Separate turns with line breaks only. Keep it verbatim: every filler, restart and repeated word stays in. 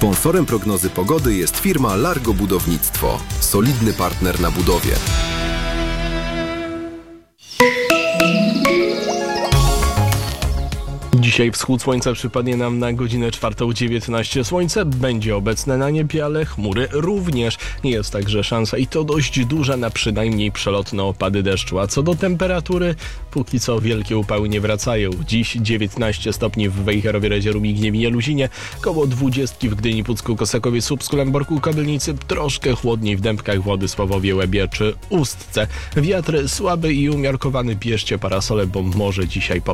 Sponsorem prognozy pogody jest firma Largo Budownictwo. Solidny partner na budowie.
Dzisiaj wschód słońca przypadnie nam na godzinę czwartą dziewiętnaście. Słońce będzie obecne na niebie, ale chmury również. Jest także szansa i to dość duża na przynajmniej przelotne opady deszczu. A co do temperatury, póki co wielkie upały nie wracają. Dziś dziewiętnaście stopni w Wejherowie, Redzie, Rumie, Gniewinie, Luzinie, koło dwudziestki w Gdyni, Pucku, Kosakowie, Słupsku, Lęborku, Kabelnicy, troszkę chłodniej w Dębkach, Władysławowie, Łebie czy Ustce. Wiatr słaby i umiarkowany, bierzcie parasole, bo może dzisiaj popadać.